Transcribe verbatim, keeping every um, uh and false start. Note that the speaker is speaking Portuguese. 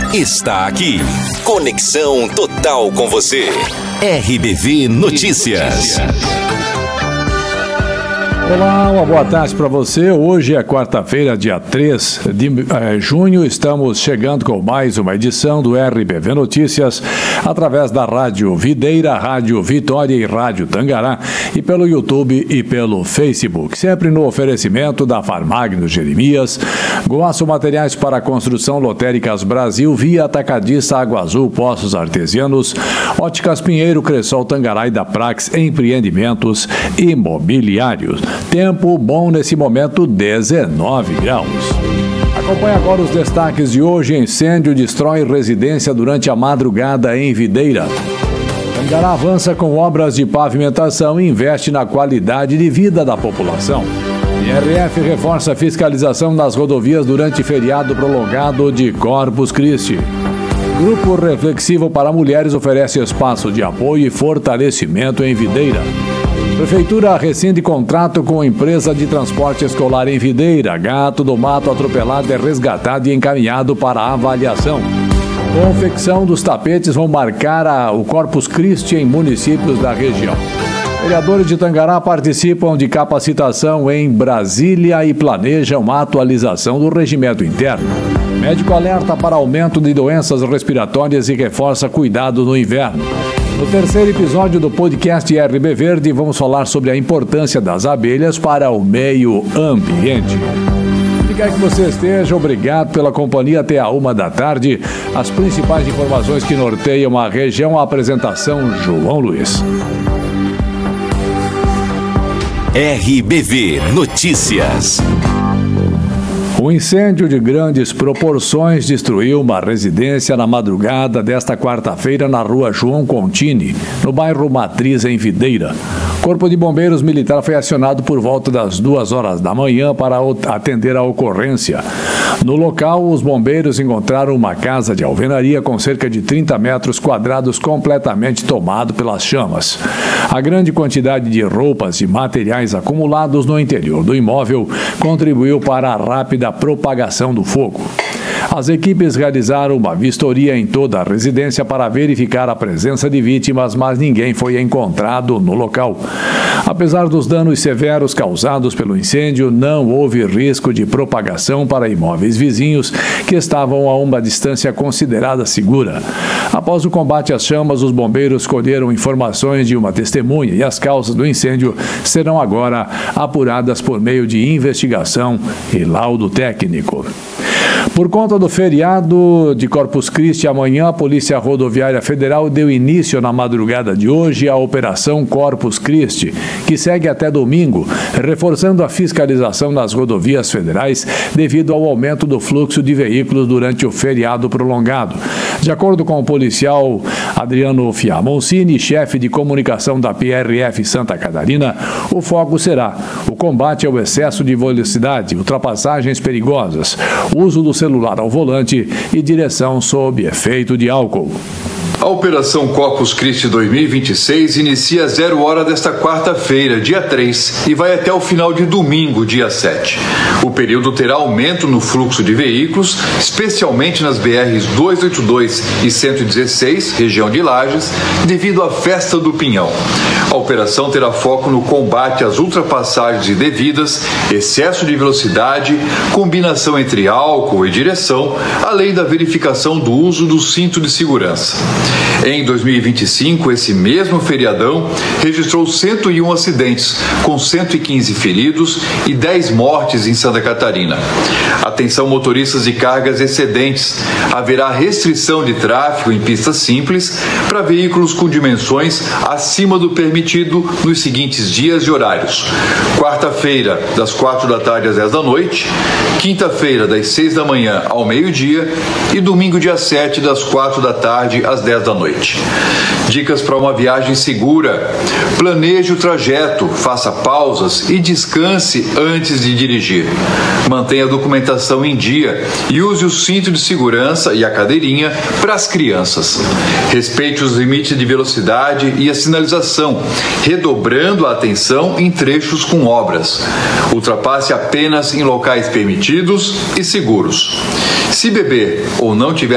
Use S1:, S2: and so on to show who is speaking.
S1: está aqui. Conexão total com você. R B V Notícias.
S2: Olá, uma boa tarde para você. Hoje é quarta-feira, dia três de eh, junho. Estamos chegando com mais uma edição do R B V Notícias através da Rádio Videira, Rádio Vitória e Rádio Tangará e pelo YouTube e pelo Facebook. Sempre no oferecimento da Farmagno Jeremias, Goaço Materiais para Construção Lotéricas Brasil, Via Atacadista Água Azul, Poços Artesianos, Óticas Pinheiro, Cressol Tangará e da Prax Empreendimentos Imobiliários. Tempo bom nesse momento, dezenove graus. Acompanhe agora os destaques de hoje. Incêndio destrói residência durante a madrugada em Videira. Tangará avança com obras de pavimentação e investe na qualidade de vida da população. I R F reforça a fiscalização nas rodovias durante feriado prolongado de Corpus Christi. Grupo Reflexivo para Mulheres oferece espaço de apoio e fortalecimento em Videira. Prefeitura rescinde contrato com empresa de transporte escolar em Videira. Gato do mato atropelado é resgatado e encaminhado para avaliação. Confecção dos tapetes vão marcar a, o Corpus Christi em municípios da região. Vereadores de Tangará participam de capacitação em Brasília e planejam uma atualização do regimento interno. Médico alerta para aumento de doenças respiratórias e reforça cuidado no inverno. No terceiro episódio do podcast R B Verde, vamos falar sobre a importância das abelhas para o meio ambiente. Onde quer que você esteja, obrigado pela companhia até a uma da tarde. As principais informações que norteiam a região, a apresentação João Luiz.
S1: R B V Notícias.
S2: Um incêndio de grandes proporções destruiu uma residência na madrugada desta quarta-feira na rua João Contini, no bairro Matriz, em Videira. O Corpo de Bombeiros Militar foi acionado por volta das duas horas da manhã para atender a ocorrência. No local, os bombeiros encontraram uma casa de alvenaria com cerca de trinta metros quadrados completamente tomado pelas chamas. A grande quantidade de roupas e materiais acumulados no interior do imóvel contribuiu para a rápida propagação do fogo. As equipes realizaram uma vistoria em toda a residência para verificar a presença de vítimas, mas ninguém foi encontrado no local. Apesar dos danos severos causados pelo incêndio, não houve risco de propagação para imóveis vizinhos que estavam a uma distância considerada segura. Após o combate às chamas, os bombeiros colheram informações de uma testemunha e as causas do incêndio serão agora apuradas por meio de investigação e laudo técnico. Por conta do feriado de Corpus Christi, amanhã a Polícia Rodoviária Federal deu início na madrugada de hoje à Operação Corpus Christi, que segue até domingo, reforçando a fiscalização nas rodovias federais devido ao aumento do fluxo de veículos durante o feriado prolongado. De acordo com o policial Adriano Fiamoncini, chefe de comunicação da P R F Santa Catarina, o foco será o combate ao excesso de velocidade, ultrapassagens perigosas, uso do celular ao volante e direção sob efeito de álcool.
S3: A Operação Corpus Christi dois mil e vinte e seis inicia às zero hora desta quarta-feira, dia três, e vai até o final de domingo, dia sete. O período terá aumento no fluxo de veículos, especialmente nas B Rs duzentos e oitenta e dois e cento e dezesseis, região de Lages, devido à Festa do Pinhão. A operação terá foco no combate às ultrapassagens indevidas, excesso de velocidade, combinação entre álcool e direção, além da verificação do uso do cinto de segurança. Em dois mil e vinte e cinco, esse mesmo feriadão registrou cento e um acidentes, com cento e quinze feridos e dez mortes em Santa Catarina. Atenção motoristas de cargas excedentes. Haverá restrição de tráfego em pistas simples para veículos com dimensões acima do permitido nos seguintes dias e horários: quarta-feira, das quatro da tarde às dez da noite, quinta-feira, das seis da manhã ao meio-dia e domingo, dia sete, das quatro da tarde às dez da noite. Dicas para uma viagem segura: planeje o trajeto, faça pausas e descanse antes de dirigir. Mantenha a documentação em dia e use o cinto de segurança e a cadeirinha para as crianças. Respeite os limites de velocidade e a sinalização, redobrando a atenção em trechos com obras. Ultrapasse apenas em locais permitidos e seguros. Se beber ou não tiver